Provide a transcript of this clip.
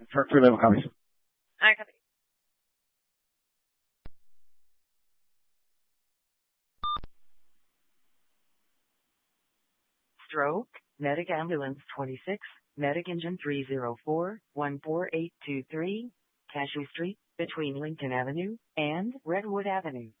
311 copies. I copy. Stroke, Medic Ambulance 26, Medic Engine 304-14823, Cashew Street, between Lincoln Avenue and Redwood Avenue.